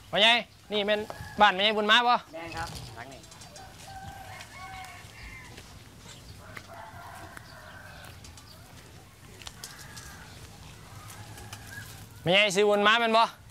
พ่อใหญ่นี่เป็นบ้านแม่ใหญ่บุญมาป่ะแม่ครับหลังนี้แม่ใหญ่ซื้อบุญมาเป็นป่ะ